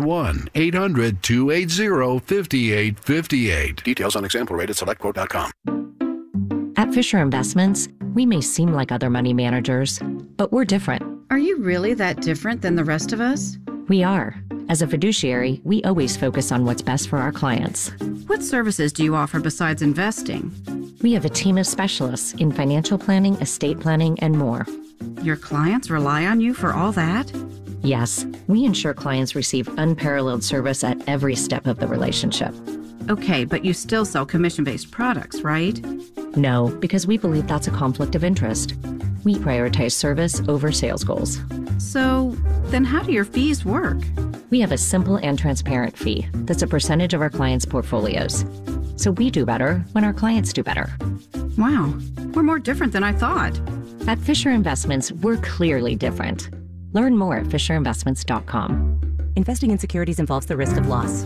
1-800-280-5858. Details on example rate at SelectQuote.com. At Fisher Investments, we may seem like other money managers, but we're different. Are you really that different than the rest of us? We are. As a fiduciary, we always focus on what's best for our clients. What services do you offer besides investing? We have a team of specialists in financial planning, estate planning, and more. Your clients rely on you for all that? Yes, we ensure clients receive unparalleled service at every step of the relationship. Okay, but you still sell commission-based products, right? No, because we believe that's a conflict of interest. We prioritize service over sales goals. So, then how do your fees work? We have a simple and transparent fee that's a percentage of our clients' portfolios. So we do better when our clients do better. Wow, we're more different than I thought. At Fisher Investments, we're clearly different. Learn more at fisherinvestments.com. Investing in securities involves the risk of loss.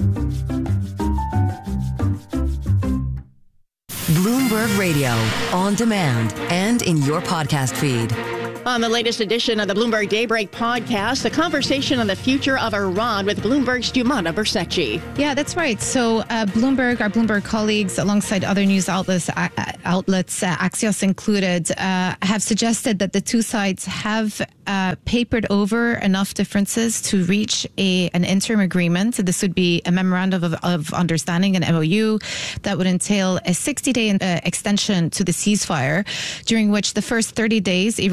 Bloomberg Radio, on demand and in your podcast feed. On the latest edition of the Bloomberg Daybreak podcast, a conversation on the future of Iran with Bloomberg's Jumana Bercetchi. Yeah, that's right. So our Bloomberg colleagues, alongside other news outlets, Axios included, have suggested that the two sides have papered over enough differences to reach an interim agreement. This would be a memorandum of understanding, an MOU, that would entail a 60-day extension to the ceasefire, during which the first 30 days Iran would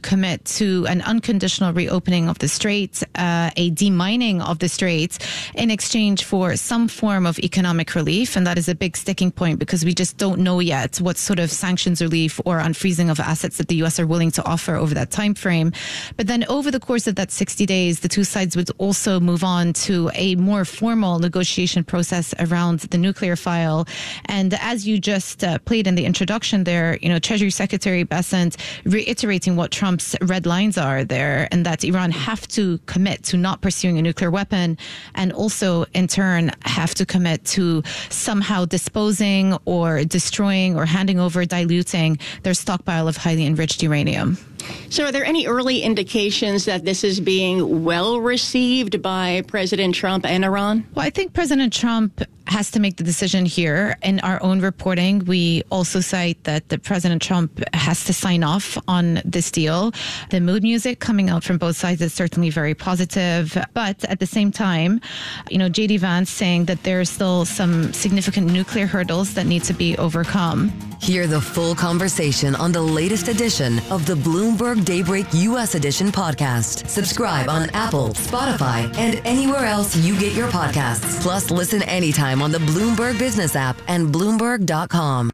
commit to an unconditional reopening of the Straits, a demining of the Straits, in exchange for some form of economic relief. And that is a big sticking point because we just don't know yet what sort of sanctions relief or unfreezing of assets that the U.S. are willing to offer over that time frame. But then over the course of that 60 days, the two sides would also move on to a more formal negotiation process around the nuclear file. And as you just played in the introduction there, Treasury Secretary Bessent reiterating what Trump's red lines are there, and that Iran have to commit to not pursuing a nuclear weapon, and also in turn have to commit to somehow disposing or destroying or handing over, diluting their stockpile of highly enriched uranium. So are there any early indications that this is being well received by President Trump and Iran? Well, I think President Trump has to make the decision here. In our own reporting, we also cite that the President Trump has to sign off on this deal. The mood music coming out from both sides is certainly very positive. But at the same time, J.D. Vance saying that there are still some significant nuclear hurdles that need to be overcome. Hear the full conversation on the latest edition of the Bloomberg Daybreak U.S. Edition podcast. Subscribe on Apple, Spotify, and anywhere else you get your podcasts. Plus, listen anytime on the Bloomberg Business app and Bloomberg.com.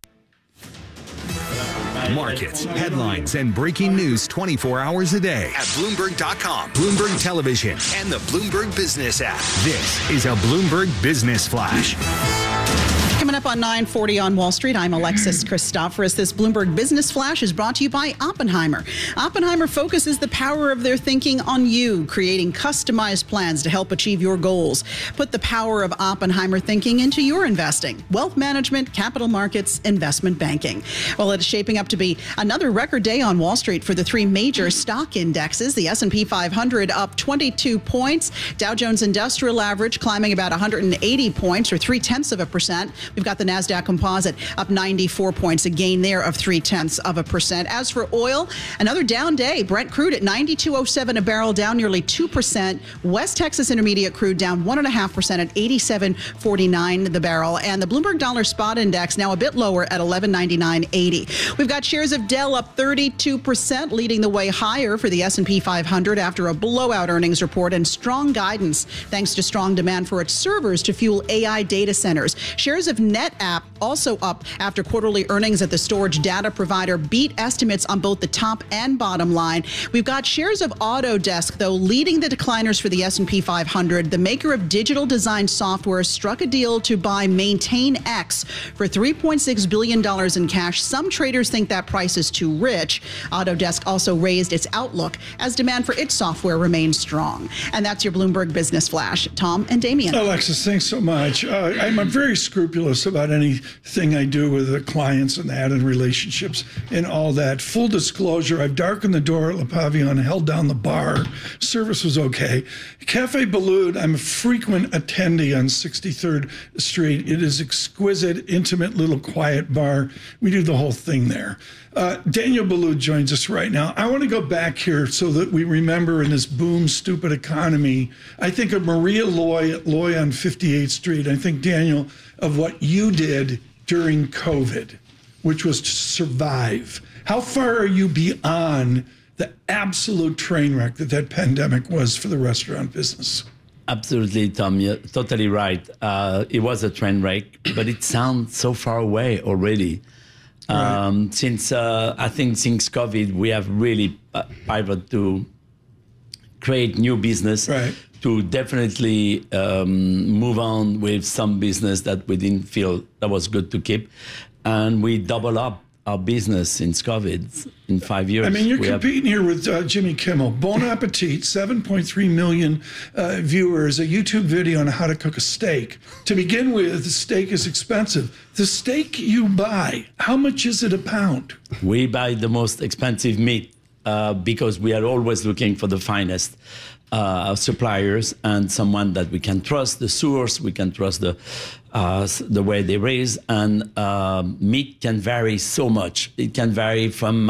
Markets, headlines, and breaking news 24 hours a day at Bloomberg.com, Bloomberg Television, and the Bloomberg Business app. This is a Bloomberg Business Flash. Coming up on 9:40 on Wall Street, I'm Alexis Christoforous. This Bloomberg Business Flash is brought to you by Oppenheimer. Oppenheimer focuses the power of their thinking on you, creating customized plans to help achieve your goals. Put the power of Oppenheimer thinking into your investing, wealth management, capital markets, investment banking. Well, it's shaping up to be another record day on Wall Street for the three major stock indexes. The S&P 500 up 22 points. Dow Jones Industrial Average climbing about 180 points, or 0.3%. We've got the NASDAQ Composite up 94 points, a gain there of 0.3%. As for oil, another down day. Brent crude at $92.07 a barrel, down nearly 2%. West Texas Intermediate crude down 1.5% at $87.49 the barrel. And the Bloomberg Dollar Spot Index now a bit lower at $1199.80. We've got shares of Dell up 32%, leading the way higher for the S&P 500 after a blowout earnings report and strong guidance thanks to strong demand for its servers to fuel AI data centers. Shares of NetApp also up after quarterly earnings at the storage data provider beat estimates on both the top and bottom line. We've got shares of Autodesk, though, leading the decliners for the S&P 500. The maker of digital design software struck a deal to buy MaintainX for $3.6 billion in cash. Some traders think that price is too rich. Autodesk also raised its outlook as demand for its software remains strong. And that's your Bloomberg Business Flash. Tom and Damien. Alexis, thanks so much. I'm very scrupulous about anything I do with the clients and that and relationships and all that. Full disclosure, I've darkened the door at Le Pavillon, held down the bar. Service was okay. Cafe Boulud, I'm a frequent attendee on 63rd Street. It is exquisite, intimate, little quiet bar. We do the whole thing there. Daniel Boulud joins us right now. I want to go back here so that we remember in this boom, stupid economy. I think of Maria Loy at Loy on 58th Street. I think, Daniel, of what you did during COVID, which was to survive. How far are you beyond the absolute train wreck that pandemic was for the restaurant business? Absolutely, Tom. You're totally right. It was a train wreck, but it sounds so far away already. Right. Since COVID, we have really pivoted to create new business, right, to definitely move on with some business that we didn't feel that was good to keep. And we double up our business since COVID in 5 years. I mean, you're competing here with Jimmy Kimmel. Bon Appetit, 7.3 million viewers, a YouTube video on how to cook a steak. To begin with, the steak is expensive. The steak you buy, how much is it a pound? We buy the most expensive meat because we are always looking for the finest suppliers and someone that we can trust, the source, we can trust the way they raise, and meat can vary so much. It can vary from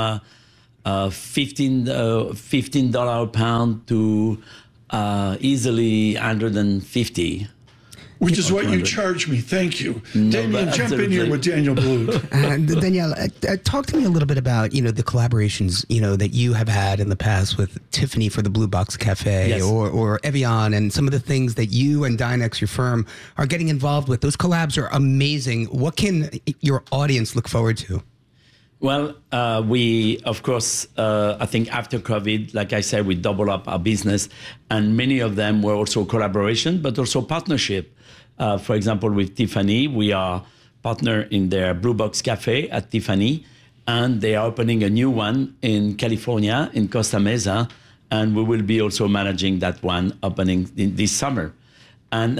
$15 a pound to easily $150. Which is what you charge me. Thank you. No, Daniel, jump in here with Daniel Boulud. Danielle, talk to me a little bit about, the collaborations, that you have had in the past with Tiffany for the Blue Box Cafe, Yes. or Evian, and some of the things that you and Dynex, your firm, are getting involved with. Those collabs are amazing. What can your audience look forward to? Well, we, of course, I think after COVID, like I said, we double up our business, and many of them were also collaboration, but also partnership. For example, with Tiffany, we are partner in their Blue Box Cafe at Tiffany, and they are opening a new one in California, in Costa Mesa, and we will be also managing that one opening this summer. And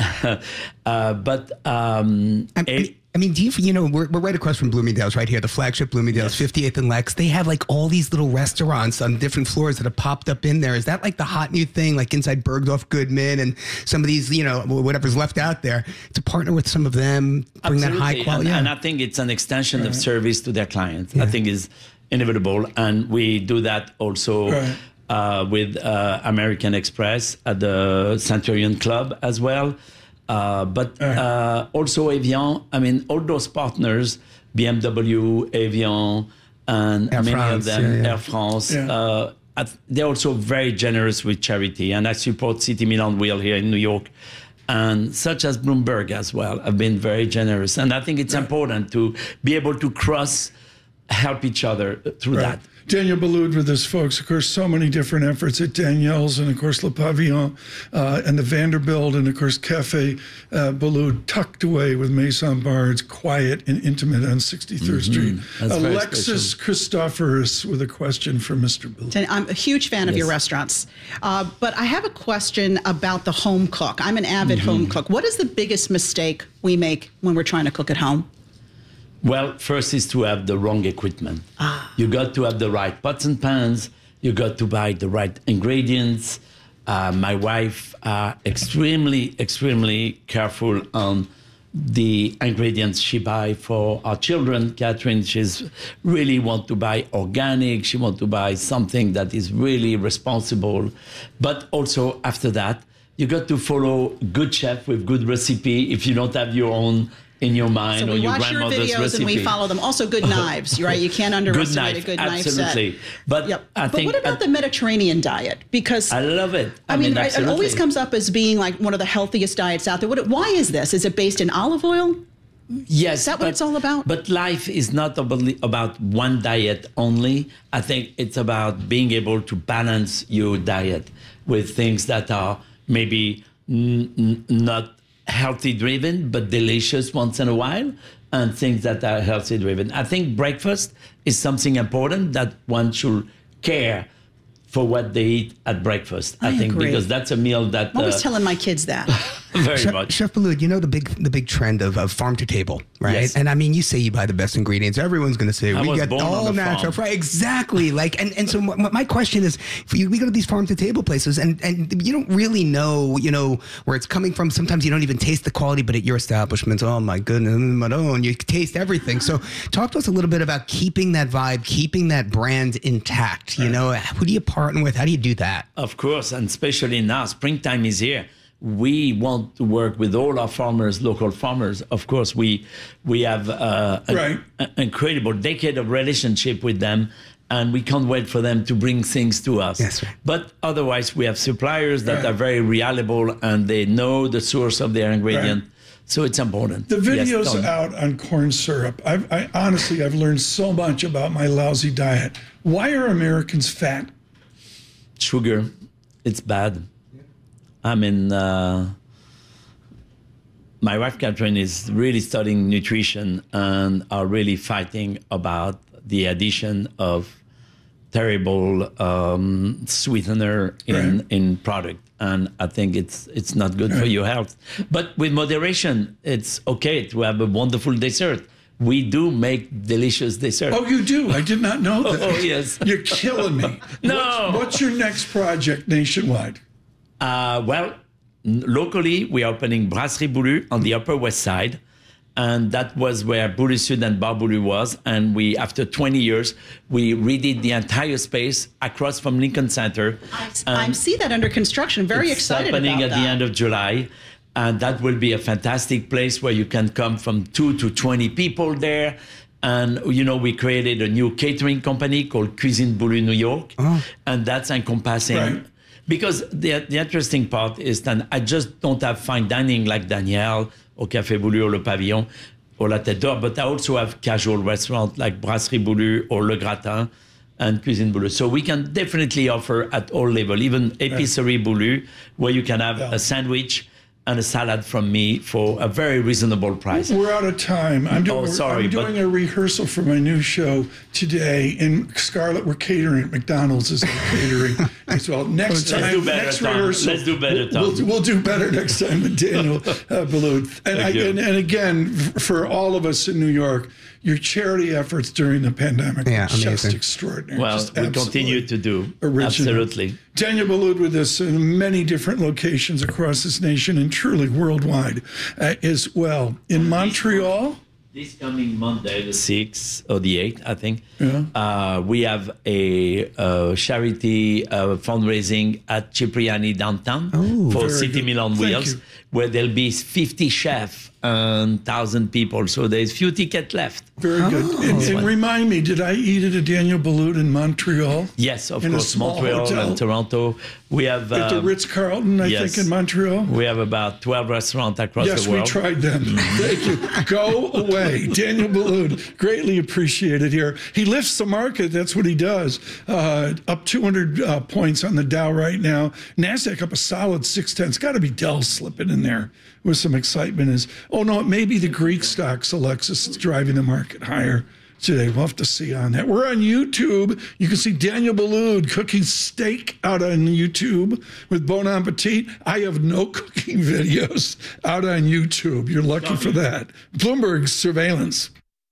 I mean, do you, we're right across from Bloomingdale's right here, the flagship Bloomingdale's, 58th and Lex. They have like all these little restaurants on different floors that have popped up in there. Is that like the hot new thing, like inside Bergdorf Goodman and some of these, whatever's left out there, to partner with some of them, bring Absolutely. that high quality? And I think it's an extension of service to their clients. I think is inevitable. And we do that also with American Express at the Centurion Club as well. But also Evian, I mean, all those partners, BMW, Evian, and Air many France, of them, Air France, they're also very generous with charity. And I support City Milan Wheel here in New York, and such as Bloomberg as well, have been very generous. And I think it's important to be able to help each other through that. Daniel Boulud with us, folks. Of course, so many different efforts at Danielle's, and of course, Le Pavillon, and the Vanderbilt, and of course, Cafe Boulud, tucked away with Maison Bards, quiet and intimate on 63rd Street. Alexis Christoforous with a question for Mr. Boulud. I'm a huge fan of your restaurants, but I have a question about the home cook. I'm an avid home cook. What is the biggest mistake we make when we're trying to cook at home? Well, first is to have the wrong equipment. You got to have the right pots and pans. You got to buy the right ingredients. My wife extremely, extremely careful on the ingredients she buy for our children. Catherine, she's really want to buy organic. She want to buy something that is really responsible. But also after that, you got to follow good chef with good recipe if you don't have your own in your mind, or your grandmother's recipe. So we watch your videos and we follow them. Also good knives, right? You can't underestimate a good knife set. Absolutely. But but what about the Mediterranean diet? Because I love it. I mean, it always comes up as being like one of the healthiest diets out there. Why is this? Is it based in olive oil? Yes. Is that what it's all about? But life is not about one diet only. I think it's about being able to balance your diet with things that are maybe not healthy driven, but delicious once in a while, and things that are healthy driven. I think breakfast is something important that one should care for what they eat at breakfast. I think agree. Because that's a meal that I'm always telling my kids that. very much. Chef Boulud, the big trend of farm to table, right? Yes. And I mean, you say you buy the best ingredients. Everyone's going to say we get all natural, right? Exactly. Like, and so my question is, we go to these farm to table places, and you don't really know, where it's coming from. Sometimes you don't even taste the quality, but at your establishments, oh my goodness, Madone, you taste everything. So talk to us a little bit about keeping that vibe, keeping that brand intact. Who do you partner with? How do you do that? Of course, and especially now, springtime is here. We want to work with all our farmers, local farmers. Of course, we have an incredible decade of relationship with them, and we can't wait for them to bring things to us. Yes, right. But otherwise, we have suppliers that are very reliable, and they know the source of their ingredient. So it's important. The video's out on corn syrup. I honestly, I've learned so much about my lousy diet. Why are Americans fat? Sugar, it's bad. I mean, my wife, Catherine, is really studying nutrition and are really fighting about the addition of terrible sweetener in product. And I think it's not good for your health. But with moderation, it's okay to have a wonderful dessert. We do make delicious dessert. Oh, you do? I did not know that. Oh, yes. You're killing me. No. What's your next project nationwide? Well, locally, we are opening Brasserie Boulud on the Upper West Side. And that was where Boulud Sud and Bar Boulud was. And we, after 20 years, we redid the entire space across from Lincoln Center. I see that under construction. Very excited about that. It's happening at the end of July. And that will be a fantastic place where you can come from 2 to 20 people there. And, we created a new catering company called Cuisine Boulue New York. And that's encompassing. Right. Because the interesting part is that I just don't have fine dining like Daniel or Café Boulue or Le Pavillon or La Tête d'Or, but I also have casual restaurants like Brasserie Boulue or Le Gratin and Cuisine Boulue. So we can definitely offer at all levels, even Épicerie Boulue, where you can have a sandwich and a salad from me for a very reasonable price. We're out of time. I'm doing a rehearsal for my new show today. In Scarlett, we're catering at McDonald's as catering as well. Next rehearsal. Let's do better, Tom. We'll do better next time with Daniel Boulud. And again, for all of us in New York, your charity efforts during the pandemic are just extraordinary. Well, we continue to do. Original. Absolutely. Daniel Boulud with us in many different locations across this nation and truly worldwide as well. In Montreal? This coming Monday, the 6th or the 8th, I think, we have a charity fundraising at Cipriani downtown for City Meal on Wheels, where there'll be 50 chefs and 1,000 people. So there's few tickets left. Very good. And remind me, did I eat at a Daniel Boulud in Montreal? Yes, of in course. A small Montreal hotel? And Toronto. We have at the Ritz-Carlton, I think, in Montreal. We have about 12 restaurants across the world. Yes, we tried them. Thank you. Go away. Daniel Boulud, greatly appreciated here. He lifts the market. That's what he does. Up 200 points on the Dow right now. NASDAQ up a solid 6/10. It's got to be Dell slipping in there with some excitement. It may be the Greek stocks, Alexis, that's driving the market higher today. We'll have to see on that. We're on YouTube. You can see Daniel Boulud cooking steak out on YouTube with Bon Appetit. I have no cooking videos out on YouTube. You're lucky for that. Bloomberg Surveillance.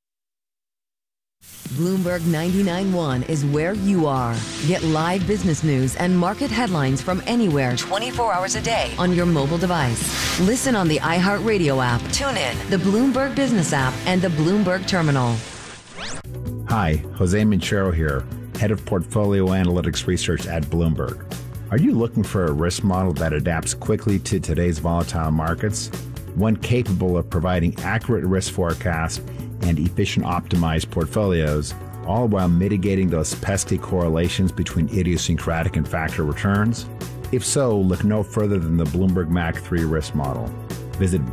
Bloomberg 99.1 is where you are. Get live business news and market headlines from anywhere 24 hours a day on your mobile device. Listen on the iHeartRadio app, tune in, the Bloomberg Business app, and the Bloomberg Terminal. Hi, Jose Minchero here, Head of Portfolio Analytics Research at Bloomberg. Are you looking for a risk model that adapts quickly to today's volatile markets? One capable of providing accurate risk forecasts and efficient optimized portfolios, all while mitigating those pesky correlations between idiosyncratic and factor returns? If so, look no further than the Bloomberg Mac 3 risk model. Visit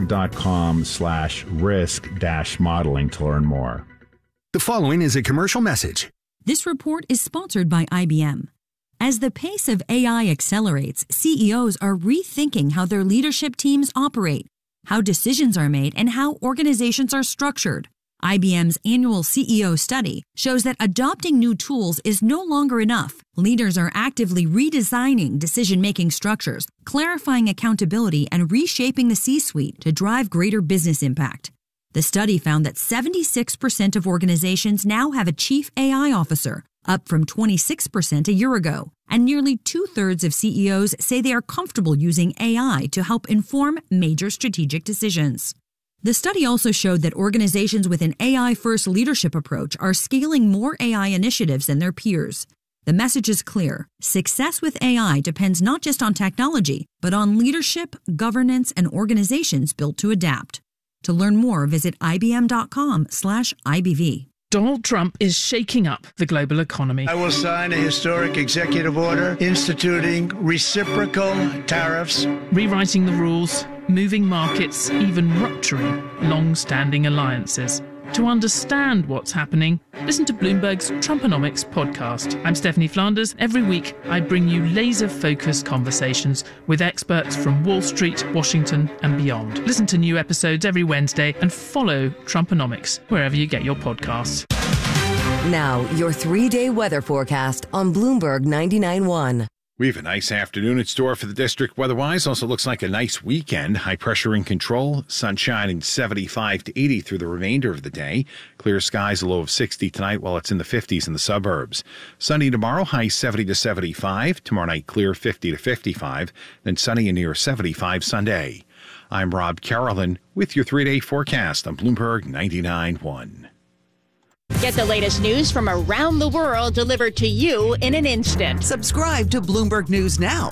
bloomberg.com/risk-modeling to learn more. The following is a commercial message. This report is sponsored by IBM. As the pace of AI accelerates, CEOs are rethinking how their leadership teams operate, how decisions are made, and how organizations are structured. IBM's annual CEO study shows that adopting new tools is no longer enough. Leaders are actively redesigning decision-making structures, clarifying accountability, and reshaping the C-suite to drive greater business impact. The study found that 76% of organizations now have a chief AI officer, up from 26% a year ago, and nearly 2/3 of CEOs say they are comfortable using AI to help inform major strategic decisions. The study also showed that organizations with an AI-first leadership approach are scaling more AI initiatives than their peers. The message is clear. Success with AI depends not just on technology, but on leadership, governance, and organizations built to adapt. To learn more, visit ibm.com/IBV. Donald Trump is shaking up the global economy. I will sign a historic executive order instituting reciprocal tariffs, rewriting the rules, moving markets, even rupturing long-standing alliances. To understand what's happening, listen to Bloomberg's Trumponomics podcast. I'm Stephanie Flanders. Every week, I bring you laser-focused conversations with experts from Wall Street, Washington, and beyond. Listen to new episodes every Wednesday and follow Trumponomics wherever you get your podcasts. Now, your 3-day weather forecast on Bloomberg 99.1. We have a nice afternoon in store for the district weather-wise. Also looks like a nice weekend. High pressure in control. Sunshine in 75 to 80 through the remainder of the day. Clear skies, a low of 60 tonight while it's in the 50s in the suburbs. Sunny tomorrow, high 70 to 75. Tomorrow night, clear 50 to 55. Then sunny and near 75 Sunday. I'm Rob Carolyn with your 3-day forecast on Bloomberg 99.1. Get the latest news from around the world delivered to you in an instant. Subscribe to Bloomberg News Now